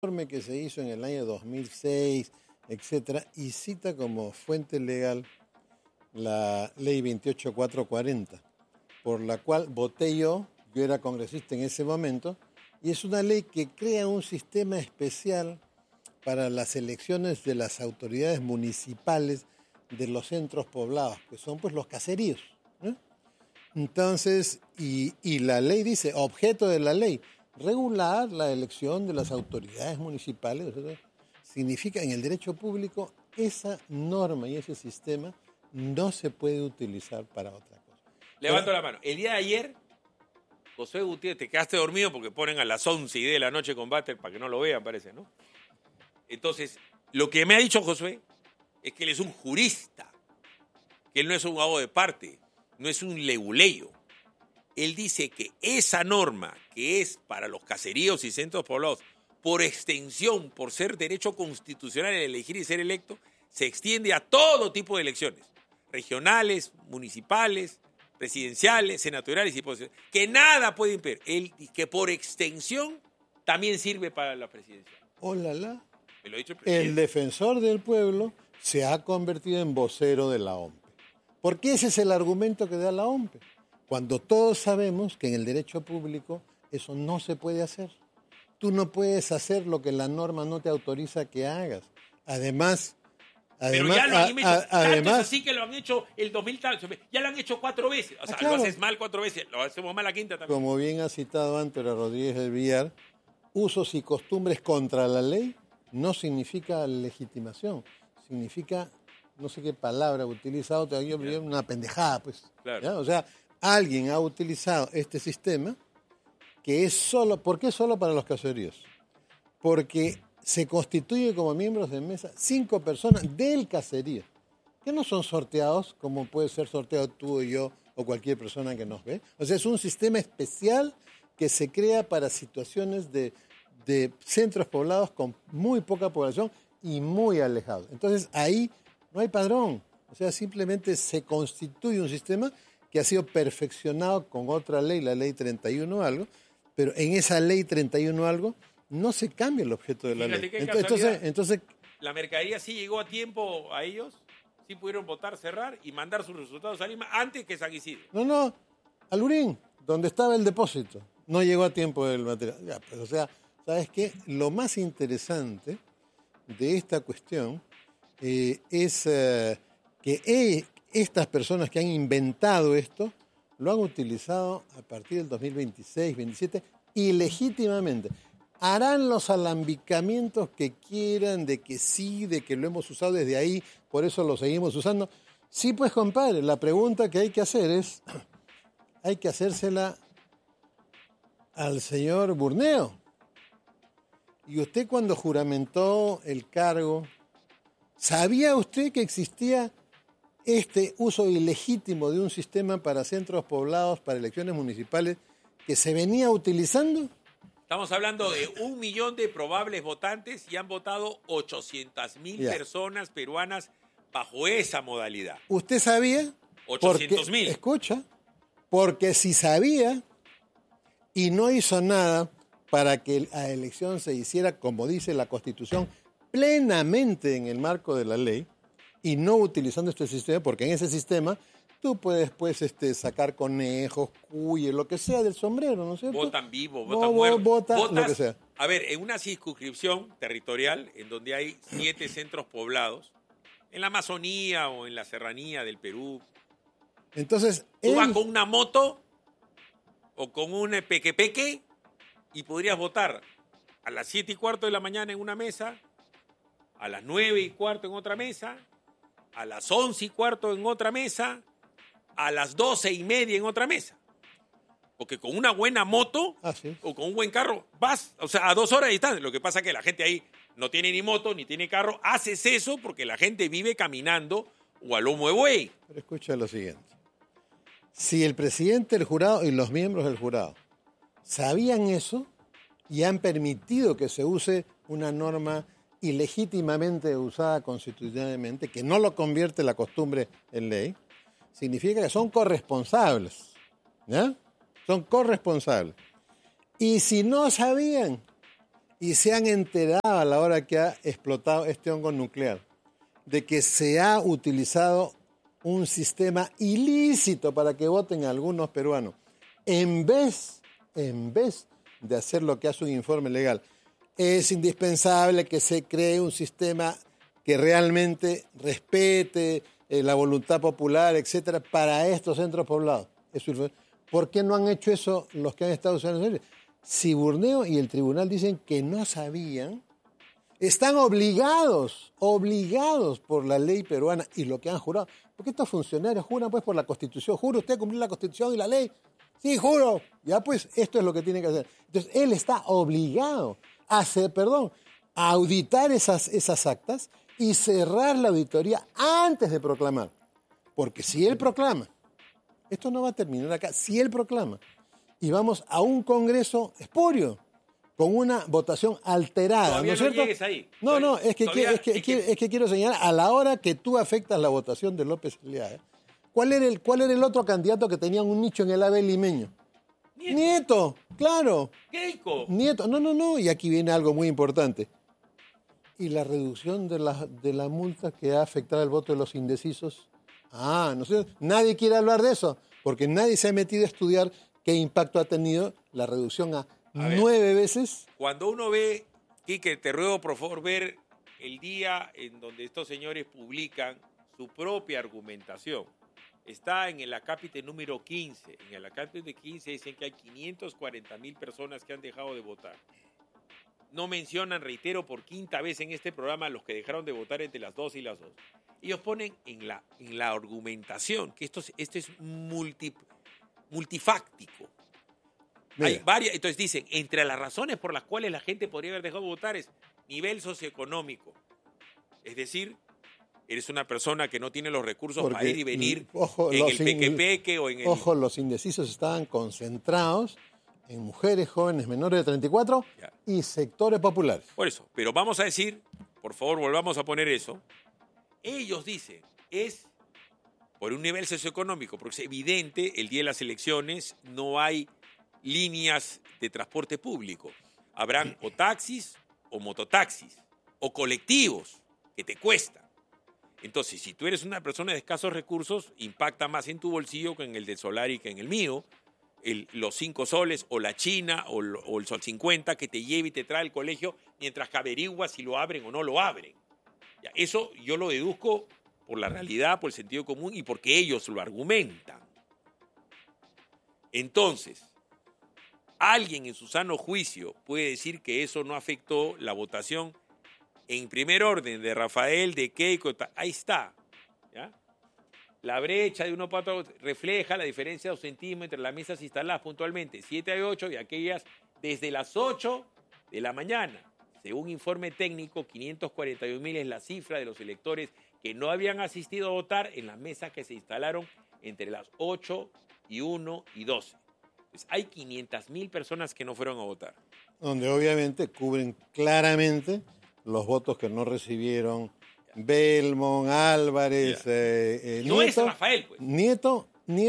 informe que se hizo en el año 2006, etcétera, y cita como fuente legal la ley 28440, por la cual voté yo era congresista en ese momento, y es una ley que crea un sistema especial para las elecciones de las autoridades municipales de los centros poblados, que son pues los caseríos, ¿no? Entonces, y la ley dice, objeto de la ley, regular la elección de las autoridades municipales, etc. Significa en el derecho público esa norma y ese sistema no se puede utilizar para otra cosa. Levanto la mano. El día de ayer, José Gutiérrez, te quedaste dormido porque ponen a las 11:10 de la noche combate para que no lo vean, parece, ¿no? Entonces, lo que me ha dicho Josué es que él es un jurista, que él no es un abogado de parte, no es un leguleyo. Él dice que esa norma, que es para los caseríos y centros poblados, por extensión, por ser derecho constitucional el elegir y ser electo, se extiende a todo tipo de elecciones, regionales, municipales, presidenciales, senatoriales y posicionales, que nada puede impedir. Él dice que por extensión también sirve para la presidencia. ¡Ólala! Me lo ha dicho el presidente. El defensor del pueblo se ha convertido en vocero de la OMPE. Porque ese es el argumento que da la OMPE. Cuando todos sabemos que en el derecho público eso no se puede hacer. Tú no puedes hacer lo que la norma no te autoriza que hagas. Además, pero ya lo han hecho. Además, Es así que lo han hecho el 2000, ya lo han hecho 4 veces. O sea, claro. Lo haces mal 4 veces, lo hacemos mal la quinta también. Como bien ha citado antes a Rodríguez del Villar, usos y costumbres contra la ley no significa legitimación, significa, no sé qué palabra ha utilizado, una pendejada, pues. Claro. ¿Ya? O sea, alguien ha utilizado este sistema que es solo, ¿por qué solo para los caseríos? Porque se constituye como miembros de mesa 5 personas del caserío, que no son sorteados como puede ser sorteado tú y yo o cualquier persona que nos ve. O sea, es un sistema especial que se crea para situaciones de centros poblados con muy poca población y muy alejados. Entonces, ahí no hay padrón. O sea, simplemente se constituye un sistema que ha sido perfeccionado con otra ley, la ley 31 algo, pero en esa ley 31 algo no se cambia el objeto de la ley. Entonces, la mercadería sí llegó a tiempo a ellos, sí pudieron votar, cerrar y mandar sus resultados a Lima antes que San Isidro. No, a Lurín, donde estaba el depósito. No llegó a tiempo el material. Ya, pues, o sea, ¿sabes qué? Lo más interesante de esta cuestión es que estas personas que han inventado esto lo han utilizado a partir del 2026, 27, ilegítimamente. Harán los alambicamientos que quieran, de que sí, de que lo hemos usado desde ahí, por eso lo seguimos usando. Sí, pues, compadre, la pregunta que hay que hacer es, hay que hacérsela al señor Burneo. Y usted cuando juramentó el cargo, ¿sabía usted que existía este uso ilegítimo de un sistema para centros poblados, para elecciones municipales, que se venía utilizando? Estamos hablando de 1 millón de probables votantes y han votado 800.000 personas peruanas bajo esa modalidad. ¿Usted sabía? 800.000. Escucha, porque si sabía y no hizo nada para que la elección se hiciera, como dice la Constitución, plenamente en el marco de la ley y no utilizando este sistema, porque en ese sistema tú puedes pues, sacar conejos, cuyes, lo que sea del sombrero, ¿no es cierto? Votan vivo, votan muertos. Votas, lo que sea. A ver, en una circunscripción territorial en donde hay 7 centros poblados, en la Amazonía o en la serranía del Perú, entonces tú vas con una moto o con un peque y podrías votar a las 7:15 de la mañana en una mesa, a las 9:15 en otra mesa, a las 11:15 en otra mesa, a las 12:30 en otra mesa. Porque con una buena moto o con un buen carro vas, o sea, a 2 horas de distancia. Lo que pasa es que la gente ahí no tiene ni moto ni tiene carro. Haces eso porque la gente vive caminando o a lomo de buey. Pero escucha lo siguiente. Si el presidente del jurado y los miembros del jurado sabían eso y han permitido que se use una norma ilegítimamente usada constitucionalmente, que no lo convierte la costumbre en ley, significa que son corresponsables, ¿ya? Son corresponsables. Y si no sabían y se han enterado a la hora que ha explotado este hongo nuclear de que se ha utilizado un sistema ilícito para que voten algunos peruanos, en vez de hacer lo que hace un informe legal, es indispensable que se cree un sistema que realmente respete la voluntad popular, etcétera, para estos centros poblados. ¿Por qué no han hecho eso los que han estado usando el? Si Burneo y el tribunal dicen que no sabían, están obligados por la ley peruana y lo que han jurado. Porque estos funcionarios juran pues por la Constitución. ¿Jura usted cumplir la Constitución y la ley? Sí, juro. Ya pues, esto es lo que tiene que hacer. Entonces, él está obligado a auditar esas actas y cerrar la auditoría antes de proclamar. Porque si él proclama, esto no va a terminar acá, si él proclama, y vamos a un Congreso espurio, con una votación alterada, Todavía ¿no es cierto? no llegues ahí. No, es que Todavía- quiero señalar, a la hora que tú afectas la votación de López Aliaga, ¿cuál era el otro candidato que tenía un nicho en el AVE limeño? Nieto, claro. Keiko. Nieto, no, y aquí viene algo muy importante. Y la reducción de la multa que ha afectado el voto de los indecisos. No sé, nadie quiere hablar de eso, porque nadie se ha metido a estudiar qué impacto ha tenido la reducción a ver. 9 veces. Cuando uno ve, Quique, te ruego por favor ver el día en donde estos señores publican su propia argumentación. Está en el acápite número 15. En el acápite 15 dicen que hay 540,000 personas que han dejado de votar. No mencionan, reitero, por quinta vez en este programa los que dejaron de votar entre las 2 y las 2. Ellos ponen en la argumentación que esto es multifáctico. Mira. Hay varias, entonces dicen, entre las razones por las cuales la gente podría haber dejado de votar es nivel socioeconómico. Es decir, eres una persona que no tiene los recursos para ir y venir en el peque-peque o en el... Ojo, los indecisos estaban concentrados en mujeres jóvenes menores de 34 y sectores populares. Por eso, pero vamos a decir, por favor, volvamos a poner eso. Ellos dicen, es por un nivel socioeconómico, porque es evidente, el día de las elecciones no hay líneas de transporte público. Habrán o taxis o mototaxis o colectivos que te cuestan. Entonces, si tú eres una persona de escasos recursos, impacta más en tu bolsillo que en el del Solari que en el mío. Los 5 soles o la China o el Sol 50 que te lleva y te trae al colegio mientras que averiguas si lo abren o no lo abren. Ya, eso yo lo deduzco por la realidad, por el sentido común y porque ellos lo argumentan. Entonces, alguien en su sano juicio puede decir que eso no afectó la votación en primer orden de Rafael, de Keiko, ahí está. ¿Ya? La brecha de uno para otro refleja la diferencia de ausentismo entre las mesas instaladas puntualmente, 7 a 8 y aquellas desde las 8 de la mañana. Según informe técnico, 541,000 es la cifra de los electores que no habían asistido a votar en las mesas que se instalaron entre las 8 y 1 y 12. Pues hay 500,000 personas que no fueron a votar. Donde obviamente cubren claramente los votos que no recibieron Belmont, Álvarez, no Nieto, es Rafael, pues. Nieto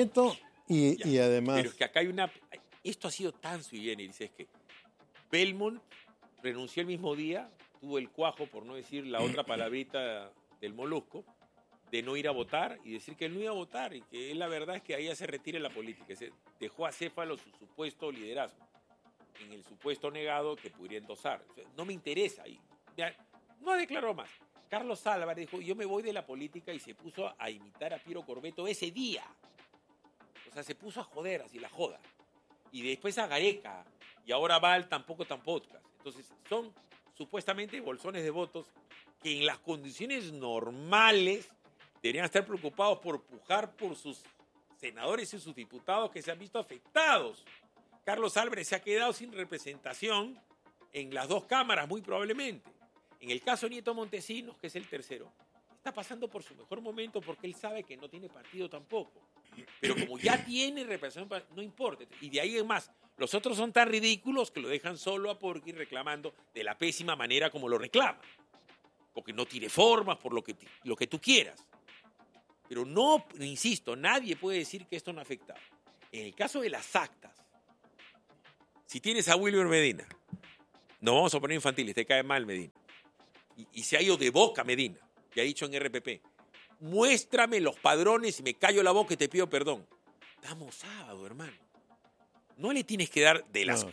y además... Pero es que acá hay una... Esto ha sido tan sui generis, es que Belmont renunció el mismo día, tuvo el cuajo, por no decir la otra palabrita del molusco, de no ir a votar y decir que él no iba a votar y que la verdad es que ahí ya se retire la política. Se dejó a Céfalo su supuesto liderazgo, en el supuesto negado que pudiera endosar. O sea, no me interesa. Y ya, no declaró más. Carlos Álvarez dijo, yo me voy de la política y se puso a imitar a Piero Corbeto ese día. O sea, se puso a joder, así la joda. Y después a Gareca. Y ahora va al tampoco tan podcast. Entonces, son supuestamente bolsones de votos que en las condiciones normales deberían estar preocupados por pujar por sus senadores y sus diputados que se han visto afectados. Carlos Álvarez se ha quedado sin representación en las 2 cámaras, muy probablemente. En el caso de Nieto Montesinos, que es el tercero, está pasando por su mejor momento porque él sabe que no tiene partido tampoco. Pero como ya tiene representación, no importa. Y de ahí en más, los otros son tan ridículos que lo dejan solo a Porky reclamando de la pésima manera como lo reclama. Porque no tiene formas, por lo que tú quieras. Pero no, insisto, nadie puede decir que esto no ha afectado. En el caso de las actas, si tienes a Wilber Medina, No vamos a poner infantiles, te cae mal Medina. Y se ha ido de boca Medina, y ha dicho en RPP, muéstrame los padrones y me callo la boca y te pido perdón. Estamos sábado, hermano. No le tienes que dar de las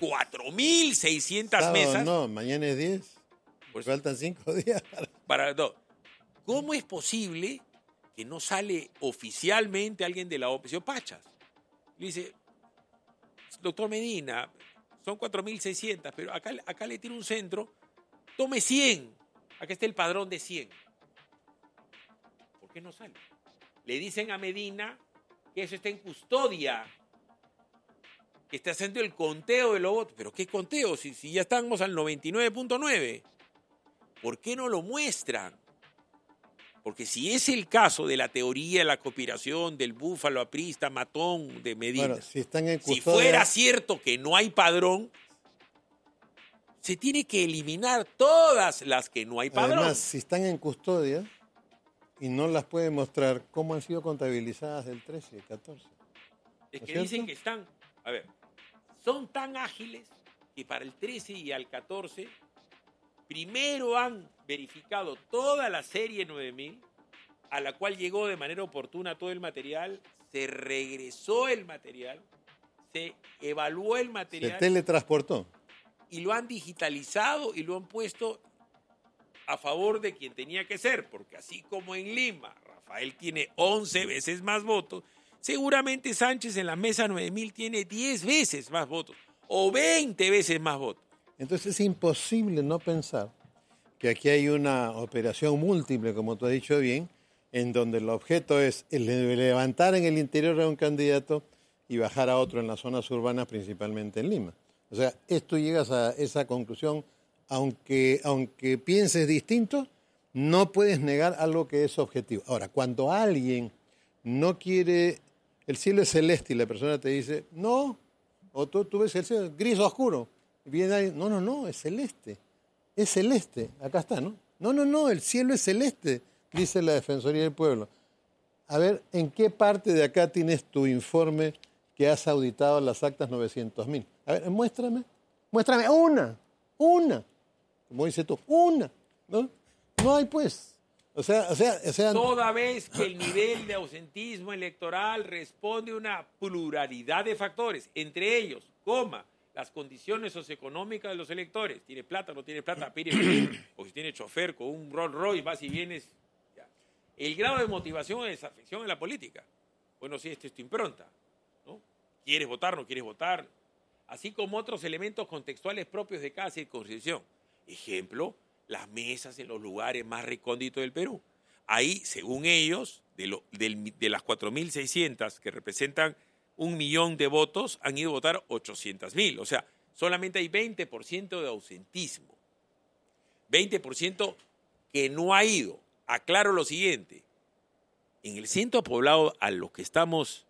4.600 mesas. No, mañana es 10. Pues, faltan 5 días. No. ¿Cómo es posible que no sale oficialmente alguien de la oposición? Pachas. Le dice, doctor Medina, son 4.600, pero acá le tiro un centro, tome 100. Acá está el padrón de 100. ¿Por qué no sale? Le dicen a Medina que eso está en custodia, que está haciendo el conteo de los votos. ¿Pero qué conteo? Si ya estamos al 99.9. ¿Por qué no lo muestran? Porque si es el caso de la teoría de la conspiración, del búfalo aprista, matón de Medina, bueno, si están en custodia, si fuera cierto que no hay padrón, se tiene que eliminar todas las que no hay padrón. Además, si están en custodia y no las pueden mostrar, ¿cómo han sido contabilizadas del 13 y 14? Es que dicen que están, a ver, son tan ágiles que para el 13 y al 14 primero han verificado toda la serie 9000, a la cual llegó de manera oportuna todo el material, se regresó el material, se evaluó el material. Se teletransportó. Y lo han digitalizado y lo han puesto a favor de quien tenía que ser, porque así como en Lima, Rafael tiene 11 veces más votos, seguramente Sánchez en la mesa 9000 tiene 10 veces más votos o 20 veces más votos. Entonces es imposible no pensar que aquí hay una operación múltiple, como tú has dicho bien, en donde el objeto es levantar en el interior a un candidato y bajar a otro en las zonas urbanas, principalmente en Lima. O sea, tú llegas a esa conclusión, aunque pienses distinto, no puedes negar algo que es objetivo. Ahora, cuando alguien no quiere, el cielo es celeste y la persona te dice, no, o tú ves el cielo gris oscuro, y viene ahí, no, es celeste, acá está, ¿no? No, el cielo es celeste, dice la Defensoría del Pueblo. A ver, ¿en qué parte de acá tienes tu informe que has auditado las actas 900.000? A ver, muéstrame una, como dices tú, una, ¿no? No hay pues. O sea, toda vez que el nivel de ausentismo electoral responde a una pluralidad de factores, entre ellos, las condiciones socioeconómicas de los electores, tiene plata, no tiene plata, o si tiene chofer con un Rolls Royce, vas y vienes. Ya. El grado de motivación y desafección en la política. Bueno, sí, esto es tu impronta, ¿no? ¿Quieres votar, no quieres votar? Así como otros elementos contextuales propios de cada circunscripción. Ejemplo, las mesas en los lugares más recónditos del Perú. Ahí, según ellos, de las 4.600 que representan 1 millón de votos, han ido a votar 800.000. O sea, solamente hay 20% de ausentismo. 20% que no ha ido. Aclaro lo siguiente. En el centro poblado a los que estamos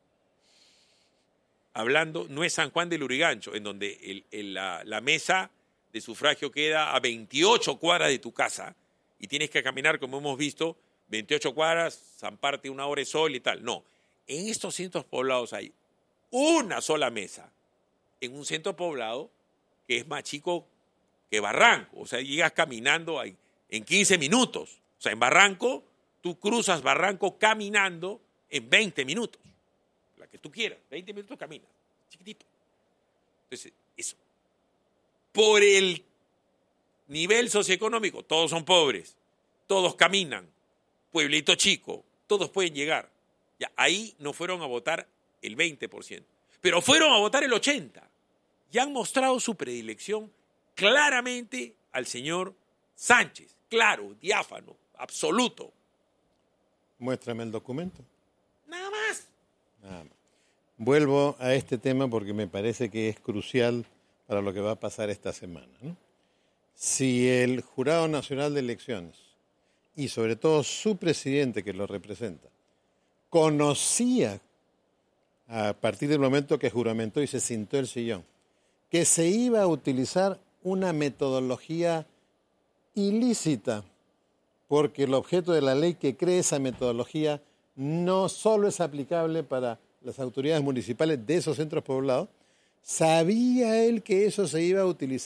hablando no es San Juan del Lurigancho, en donde la mesa de sufragio queda a 28 cuadras de tu casa y tienes que caminar, como hemos visto, 28 cuadras, zamparte 1 hora de sol y tal. No, en estos centros poblados hay una sola mesa en un centro poblado que es más chico que Barranco. O sea, llegas caminando en 15 minutos. O sea, en Barranco, tú cruzas Barranco caminando en 20 minutos. La que tú quieras, 20 minutos caminas, chiquitito. Entonces, eso. Por el nivel socioeconómico, todos son pobres, todos caminan, pueblito chico, todos pueden llegar. Ya, ahí no fueron a votar el 20%, pero fueron a votar el 80%. Y han mostrado su predilección claramente al señor Sánchez, claro, diáfano, absoluto. Muéstrame el documento. Nada más. Vuelvo a este tema porque me parece que es crucial para lo que va a pasar esta semana, ¿no? Si el Jurado Nacional de Elecciones y sobre todo su presidente que lo representa conocía a partir del momento que juramentó y se sentó el sillón que se iba a utilizar una metodología ilícita, porque el objeto de la ley que cree esa metodología no solo es aplicable para las autoridades municipales de esos centros poblados, sabía él que eso se iba a utilizar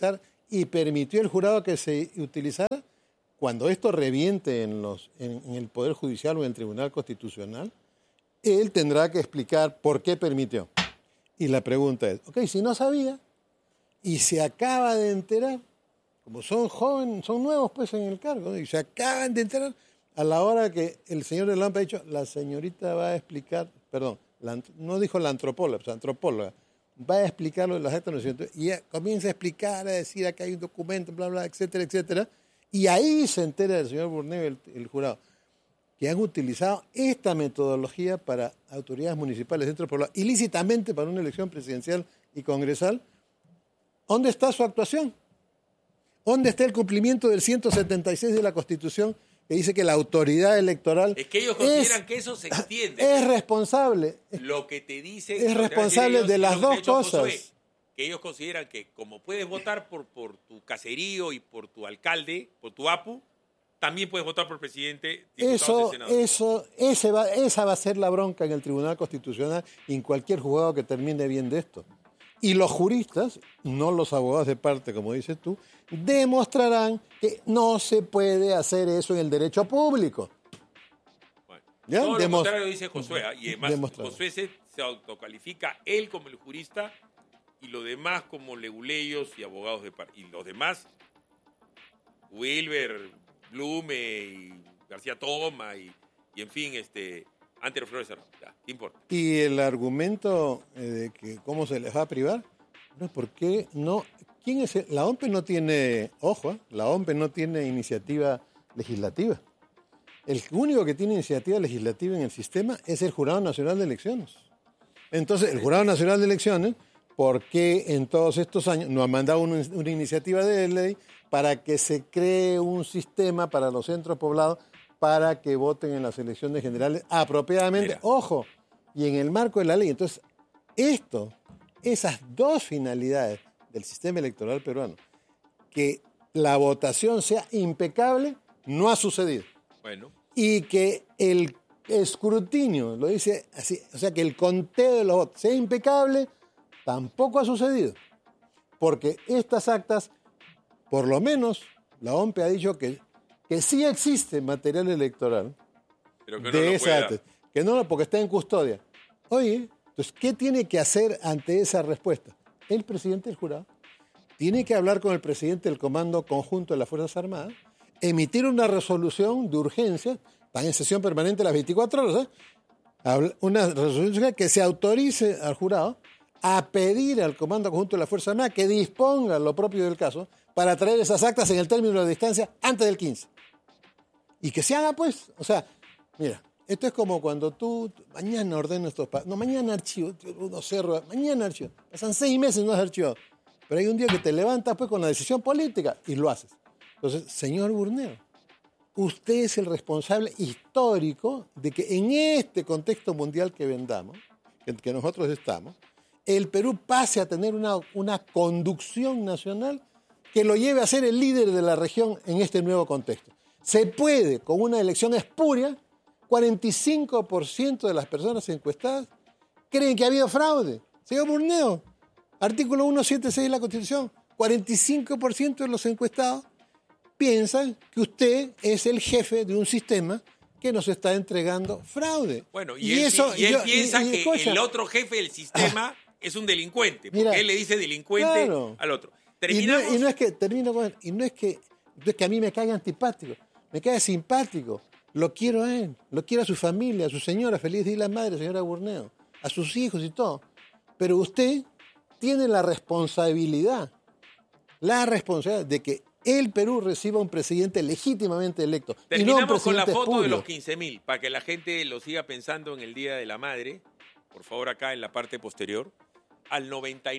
y permitió el jurado que se utilizara. Cuando esto reviente en el Poder Judicial o en el Tribunal Constitucional, él tendrá que explicar por qué permitió. Y la pregunta es, ok, si no sabía y se acaba de enterar, como son jóvenes, son nuevos pues en el cargo, ¿no? Y se acaban de enterar, a la hora que el señor de Lampa ha dicho, la señorita va a explicar, perdón, no dijo la antropóloga, pues antropóloga, va a explicar lo de las actas de nacimiento, y ella comienza a explicar, a decir acá hay un documento, bla, bla, etcétera, etcétera, y ahí se entera el señor Burneo y el jurado, que han utilizado esta metodología para autoridades municipales dentro del pueblo, ilícitamente para una elección presidencial y congresal. ¿Dónde está su actuación? ¿Dónde está el cumplimiento del 176 de la Constitución que dice que la autoridad electoral es que ellos consideran que eso se extiende? Es responsable. Lo que te dice... Es responsable de las dos cosas. Josué, que ellos consideran que como puedes votar por tu caserío y por tu alcalde, por tu APU, también puedes votar por presidente, diputados y senadores. Esa va a ser la bronca en el Tribunal Constitucional y en cualquier juzgado que termine bien de esto. Y los juristas, no los abogados de parte, como dices tú, demostrarán que no se puede hacer eso en el derecho público. Bueno, ¿ya? Todo lo contrario dice Josué, y además Josué se autocalifica él como el jurista y los demás como leguleyos y abogados de parte. Y los demás, Wilber, Blume y García Toma y en fin, Antero Flores Cerrado. ¿Qué importa? Y el argumento de que cómo se les va a privar, no, ¿por qué no? ¿Quién es la OMPE no tiene, ojo, la OMPE no tiene iniciativa legislativa. El único que tiene iniciativa legislativa en el sistema es el Jurado Nacional de Elecciones. Entonces, el Jurado Nacional de Elecciones, ¿por qué en todos estos años no ha mandado una iniciativa de ley para que se cree un sistema para los centros poblados para que voten en las elecciones generales apropiadamente? Mira. Ojo, y en el marco de la ley. Entonces, esas dos finalidades del sistema electoral peruano, que la votación sea impecable, no ha sucedido. Bueno. Y que el escrutinio, lo dice así, o sea, que el conteo de los votos sea impecable, tampoco ha sucedido. Porque estas actas, por lo menos, la OMPE ha dicho que sí existe material electoral. Pero que de esa acta, que no, porque está en custodia. Oye, entonces, ¿qué tiene que hacer ante esa respuesta? El presidente del jurado tiene que hablar con el presidente del Comando Conjunto de las Fuerzas Armadas, emitir una resolución de urgencia, están en sesión permanente las 24 horas, una resolución que se autorice al jurado a pedir al Comando Conjunto de las Fuerzas Armadas que disponga lo propio del caso para traer esas actas en el término de distancia antes del 15. Y que se haga, pues, o sea, mira, esto es como cuando tú mañana ordenas estos pasos. No, mañana archivo, mañana archivo. Pasan 6 meses y no has archivado. Pero hay un día que te levantas pues con la decisión política y lo haces. Entonces, señor Burneo, usted es el responsable histórico de que en este contexto mundial que vendamos, que nosotros estamos, el Perú pase a tener una conducción nacional que lo lleve a ser el líder de la región en este nuevo contexto. Se puede, con una elección espuria, 45% de las personas encuestadas creen que ha habido fraude. Señor Burneo, artículo 176 de la Constitución, 45% de los encuestados piensan que usted es el jefe de un sistema que nos está entregando fraude. Bueno, y él piensa que el otro jefe del sistema es un delincuente, porque él le dice delincuente al otro. ¿Terminamos? Y no es que a mí me caiga antipático, me cae simpático. Lo quiero a él, lo quiero a su familia, a su señora, feliz día de la madre, señora Burneo, a sus hijos y todo. Pero usted tiene la responsabilidad de que el Perú reciba un presidente legítimamente electo. Terminamos y no un con la foto espurio. de los 15.000, para que la gente lo siga pensando en el Día de la Madre. Por favor, acá en la parte posterior. Al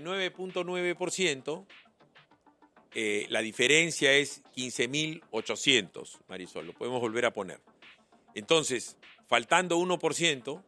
99.9%, la diferencia es 15.800, Marisol. Lo podemos volver a poner. Entonces, faltando 1%,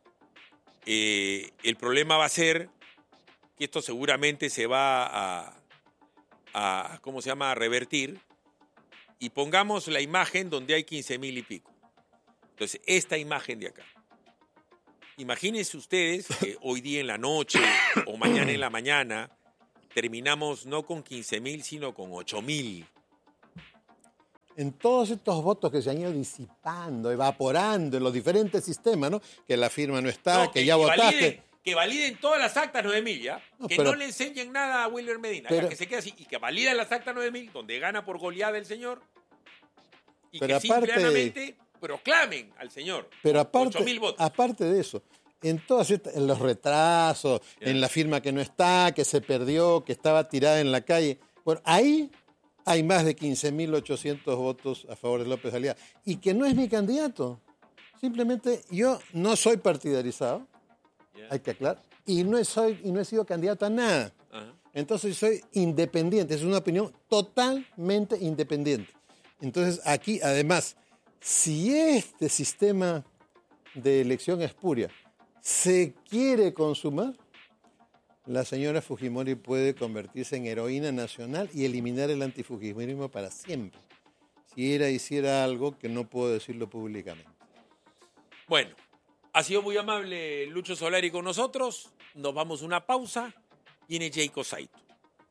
el problema va a ser que esto seguramente se va a revertir, y pongamos la imagen donde hay 15.000 y pico. Entonces, esta imagen de acá. Imagínense ustedes que hoy día en la noche o mañana en la mañana terminamos no con 15.000, sino con 8.000. En todos estos votos que se han ido disipando, evaporando en los diferentes sistemas, ¿no? Que la firma no está, No, que ya votaste. Que validen todas las actas 9.000, ¿ya? No, que pero- no le enseñen nada a Wilmer Medina, pero- ya, que se quede así. Y que validen las actas 9.000, donde gana por goleada el señor. Y Pero que aparte- simplemente proclamen al señor. Pero aparte, 8.000 votos. aparte de eso, en todas estas, en los retrasos, en la firma que no está, que se perdió, que estaba tirada en la calle, bueno, ahí hay más de 15.800 votos a favor de López Aliaga. Y que no es mi candidato. Simplemente yo no soy partidarizado, hay que aclarar, y no he sido candidato a nada. Ajá. Entonces soy independiente, es una opinión totalmente independiente. Entonces aquí, además, si este sistema de elección espuria se quiere consumar, la señora Fujimori puede convertirse en heroína nacional y eliminar el antifujimorismo para siempre. Si hiciera algo que no puedo decirlo públicamente. Bueno, ha sido muy amable Lucho Solari con nosotros. Nos vamos a una pausa. Viene Jacob Saito.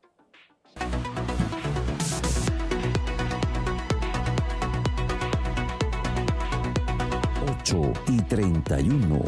8:31.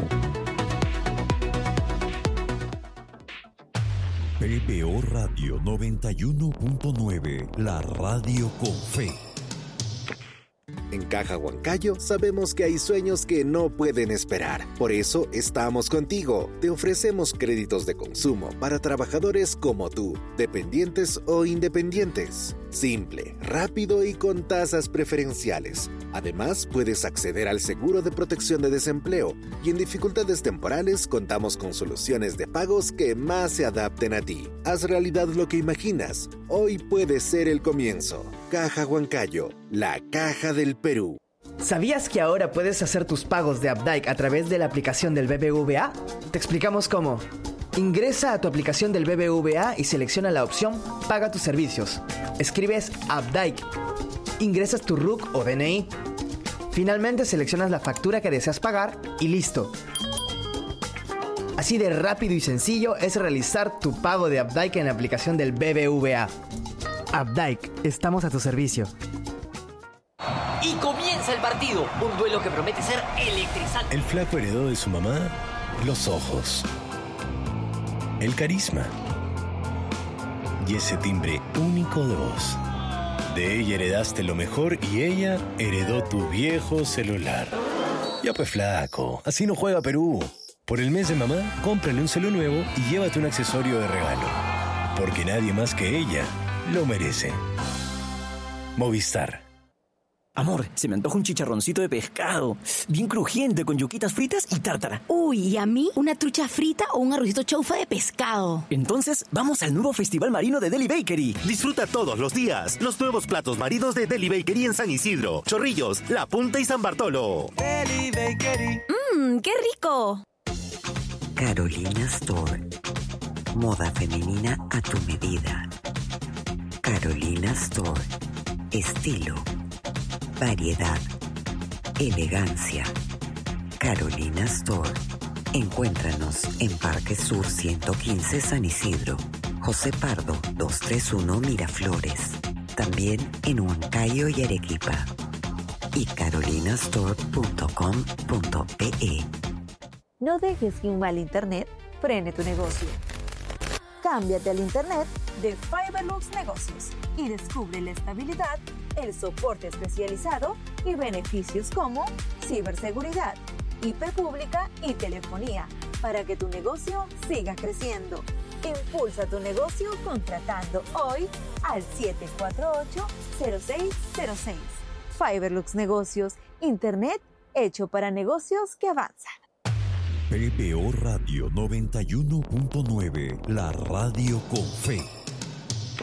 PBO Radio 91.9, la radio con fe. En Caja Huancayo sabemos que hay sueños que no pueden esperar. Por eso estamos contigo. Te ofrecemos créditos de consumo para trabajadores como tú, dependientes o independientes. Simple, rápido y con tasas preferenciales. Además, puedes acceder al seguro de protección de desempleo y en dificultades temporales contamos con soluciones de pagos que más se adapten a ti. Haz realidad lo que imaginas. Hoy puede ser el comienzo. Caja Huancayo, la caja del Perú. ¿Sabías que ahora puedes hacer tus pagos de Updike a través de la aplicación del BBVA? Te explicamos cómo. Ingresa a tu aplicación del BBVA y selecciona la opción Paga tus servicios. Escribes Updike. Ingresas tu RUC o DNI. Finalmente seleccionas la factura que deseas pagar y listo. Así de rápido y sencillo es realizar tu pago de Updike en la aplicación del BBVA. Updike, estamos a tu servicio. Y comienza el partido, un duelo que promete ser electrizante. El flaco heredó de su mamá los ojos, el carisma y ese timbre único de voz. De ella heredaste lo mejor y ella heredó tu viejo celular. Ya pues flaco, así no juega Perú. Por el mes de mamá, cómprale un celu nuevo y llévate un accesorio de regalo. Porque nadie más que ella lo merece. Movistar. Amor, se me antoja un chicharroncito de pescado, bien crujiente, con yuquitas fritas y tártara. Uy, ¿y a mí una trucha frita o un arrocito chaufa de pescado? Entonces, vamos al nuevo Festival Marino de Deli Bakery. Disfruta todos los días los nuevos platos marinos de Deli Bakery en San Isidro, Chorrillos, La Punta y San Bartolo. Deli Bakery. ¡Qué rico! Carolina Store. Moda femenina a tu medida. Carolina Store. Estilo. Variedad. Elegancia. Carolina Store. Encuéntranos en Parque Sur 115 San Isidro. José Pardo 231 Miraflores. También en Huancayo y Arequipa. Y carolinastore.com.pe. No dejes que un mal internet frene tu negocio. Cámbiate al internet de Fiberlux Negocios y descubre la estabilidad, el soporte especializado y beneficios como ciberseguridad, IP pública y telefonía para que tu negocio siga creciendo. Impulsa tu negocio contratando hoy al 748-0606. Fiberlux Negocios, internet hecho para negocios que avanzan. PBO Radio 91.9, la radio con fe.